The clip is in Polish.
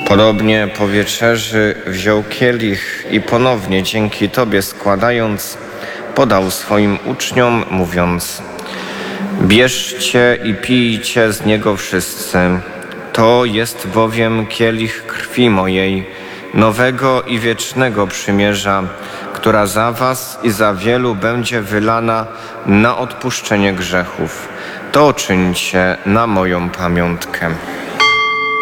Podobnie po wieczerzy wziął kielich i ponownie dzięki Tobie składając, podał swoim uczniom, mówiąc: bierzcie i pijcie z niego wszyscy. To jest bowiem kielich krwi mojej, nowego i wiecznego przymierza, która za was i za wielu będzie wylana na odpuszczenie grzechów. To czyńcie na moją pamiątkę.